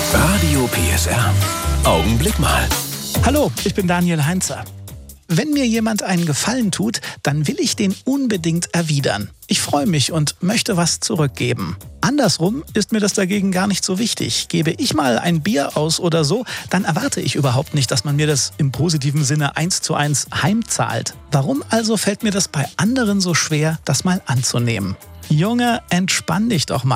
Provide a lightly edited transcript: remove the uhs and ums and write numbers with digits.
Radio PSR. Augenblick mal. Hallo, ich bin Daniel Heinzer. Wenn mir jemand einen Gefallen tut, dann will ich den unbedingt erwidern. Ich freue mich und möchte was zurückgeben. Andersrum ist mir das dagegen gar nicht so wichtig. Gebe ich mal ein Bier aus oder so, dann erwarte ich überhaupt nicht, dass man mir das im positiven Sinne 1:1 heimzahlt. Warum also fällt mir das bei anderen so schwer, das mal anzunehmen? Junge, entspann dich doch mal.